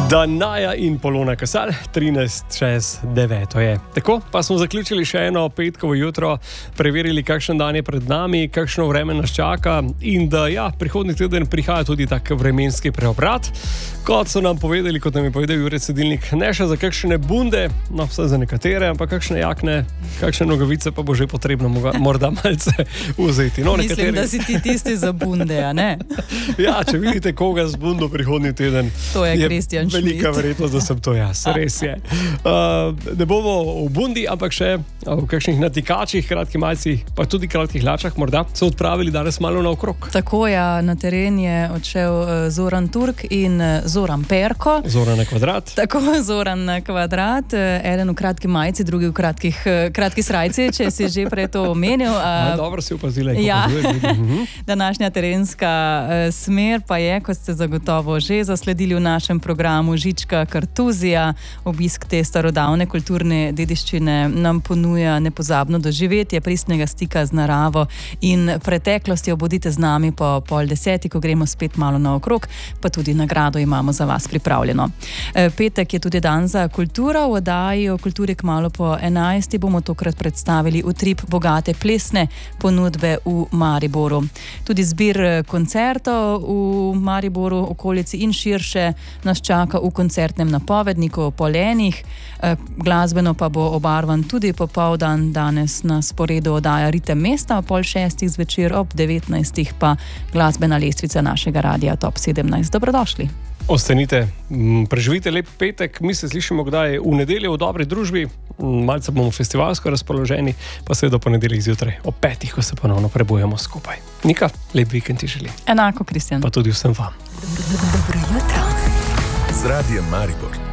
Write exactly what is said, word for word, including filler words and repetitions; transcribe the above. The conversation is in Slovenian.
Danaja in Polona Kasal, trinajst čez deveto je. Tako, pa smo zaključili še eno petkovo jutro, preverili, kakšen dan je pred nami, kakšno vreme nas čaka in da ja, prihodnji teden prihaja tudi tak vremenski preobrat. Kot so nam povedali, kot nam je povedal Jure Cedilnik, ne še za kakšne bunde, no vse za nekatere, ampak kakšne jakne, kakšne nogavice pa bo že potrebno morda malce vzeti. No, Mislim, nekateri... da si ti tisti za bunde, a ne? Ja, če vidite koga z bundo prihodnji teden, to je Kristjan Šmit. Velika verjetnost, da sem to jaz, res je. Uh, ne bomo v bundi, ampak še v kakšnih natikačih, kratkih malcih, pa tudi kratkih hlačah, morda so odpravili danes malo naokrog. Tako, ja, na teren je odšel Zoran Turk in Zoran Perko. Zoran na kvadrat. Tako, Zoran na kvadrat, eden v kratki majici, drugi v kratkih, kratki srajci, če si že prej to omenil. A, dobro si opazila, kako ja. opazuje. Današnja terenska smer pa je, kot ste zagotovo že zasledili v našem programu, Žička Kartuzija. Obisk te starodavne kulturne dediščine nam ponuja nepozabno doživetje pristnega stika z naravo in preteklostjo. Bodite z nami po pol deseti, ko gremo spet malo naokrog, pa tudi nagrado imamo za vas pripravljeno. Petek je tudi dan za kulturo. V oddaji o kulturi kmalu po enajsti bomo tokrat predstavili utrip bogate plesne ponudbe v Mariboru. Tudi zbir koncertov v Mariboru, okolici in širše nas čaka v koncertnem napovedniku pol enih. Glasbeno pa bo obarvan tudi popoldan. Danes na sporedu oddaja Ritem mesta, pol šestih zvečer, ob devetnajstih pa glasbena lestvica našega radia Top sedemnajst. Dobrodošli. Ostanite, preživite lep petek, mi se slišimo kdaj v nedeljo v dobri družbi, malce bomo festivalsko razpoloženi, pa seveda ponedeljek zjutraj ob petih, ko se ponovno prebujemo skupaj. Nika, lep vikend ti želim. Enako, Kristjan. Pa tudi vsem vam. Dobro jutro. Z Radijem Maribor.